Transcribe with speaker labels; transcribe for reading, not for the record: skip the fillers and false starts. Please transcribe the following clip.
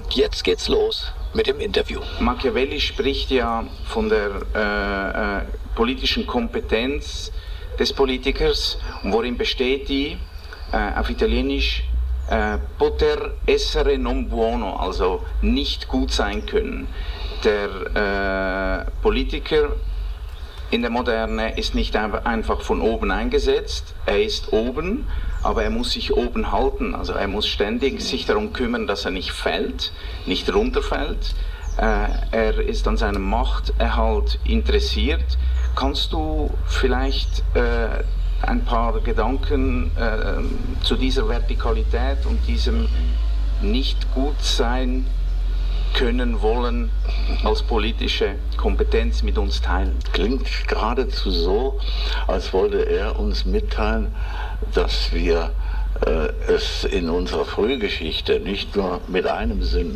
Speaker 1: jetzt geht's los mit dem Interview.
Speaker 2: Machiavelli spricht ja von der politischen Kompetenz des Politikers. Und worin besteht die? Auf Italienisch poter essere non buono, also nicht gut sein können. Der Politiker in der Moderne ist nicht einfach von oben eingesetzt, er ist oben, aber er muss sich oben halten, also er muss ständig sich darum kümmern, dass er nicht fällt, nicht runterfällt. Er ist an seinem Machterhalt interessiert. Kannst du vielleicht ein paar Gedanken zu dieser Vertikalität und diesem Nicht-Gut-Sein können wollen als politische Kompetenz mit uns teilen?
Speaker 3: Klingt geradezu so, als wollte er uns mitteilen, dass wir es in unserer Frühgeschichte nicht nur mit einem Sinn